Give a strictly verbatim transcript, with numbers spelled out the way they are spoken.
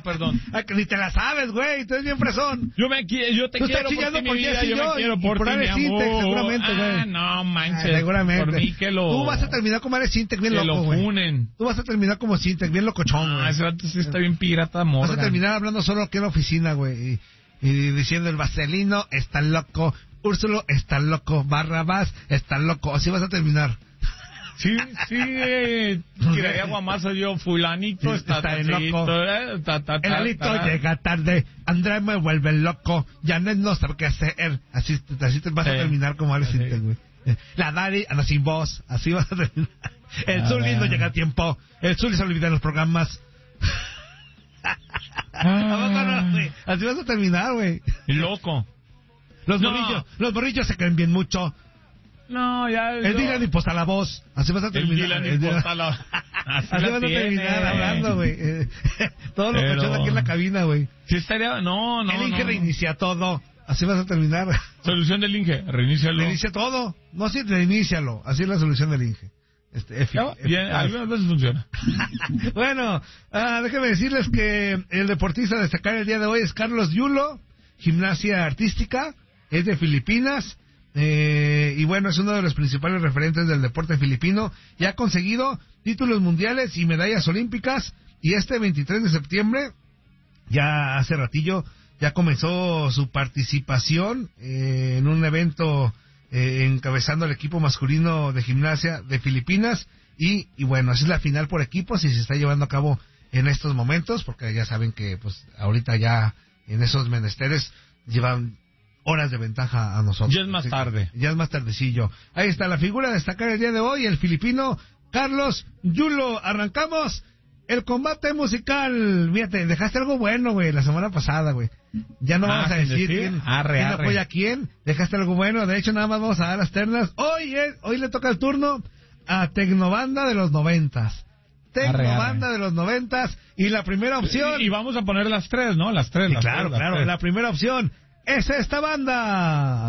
perdón. Ah, que ni te la sabes, güey. Tú eres bien fresón. Yo, me, yo te Tú quiero estás chillando por por ti, mi Jess vida. y Yo yo, me quiero y por por ti, mi Alex Intec, amor. seguramente, güey. Ah, no manches. Ah, seguramente. Por mí que lo... Tú vas a terminar como Alex Intec, bien que loco, lo güey. funen. Tú vas a terminar como Intec, bien locochón, güey. Ah, ese rato sí está bien pirata, Vas Morgan. a terminar hablando solo aquí en la oficina, güey. Y, y diciendo el Vaselino está loco, Úrsulo está loco, Barrabás está loco. Así vas a terminar. Sí, sí, eh, tiraría guamazo yo, fulanito está, Está está en loco. eh, ta, ta, ta, El alito ta. llega tarde, Andrés me vuelve loco, Janet no sabe qué hacer. Así, así te vas Sí. a terminar como Alex Sí. Intec, güey. La Dari anda sin voz, así vas a terminar. El A Zuli no ver. llega a tiempo, el Zuli se olvida en los programas. Ah. güey. Así vas a terminar, güey. Loco. Los No. morrillos, los morrillos se creen bien mucho. No, ya... El yo- Dylan imposta la voz. Así vas a El terminar. Dylan El Dylan- imposta la... Así, Así la vas a tiene. terminar hablando, güey. Eh, todo lo Pero- cachón aquí en la cabina, güey. Sí estaría... No, no, El Inge no. reinicia todo. Así vas a terminar. Solución del Inge, reinícialo. Reinicia todo. No, sí, reinícialo. Así es la solución del Inge. Este, efi- Ya, bien, eficaz. algunas veces funciona. Bueno, ah, déjenme decirles que el deportista a destacar el día de hoy es Carlos Yulo, gimnasia artística, es de Filipinas, eh, y bueno, es uno de los principales referentes del deporte filipino, y ha conseguido títulos mundiales y medallas olímpicas, y este veintitrés de septiembre, ya hace ratillo, ya comenzó su participación eh, en un evento eh, encabezando el equipo masculino de gimnasia de Filipinas, y, y bueno, así es la final por equipos y se está llevando a cabo en estos momentos, porque ya saben que pues ahorita ya en esos menesteres llevan horas de ventaja a nosotros. Ya es más Así que tarde. Ya es más tardecillo. Ahí está la figura a destacar el día de hoy, el filipino Carlos Yulo. Arrancamos el combate musical. Fíjate, dejaste algo bueno, güey, la semana pasada, güey. Ya no Ah, vamos a sin decir, decir. quién, Arre, quién arre. apoya a quién. Dejaste algo bueno. De hecho, nada más vamos a dar las ternas. Hoy es, hoy le toca el turno a Tecnobanda de los noventas. Tecnobanda de los noventas. Y la primera opción... Y, y vamos a poner las tres, ¿no? Las tres. Sí, las claro, tres, las claro. tres. La primera opción es esta banda.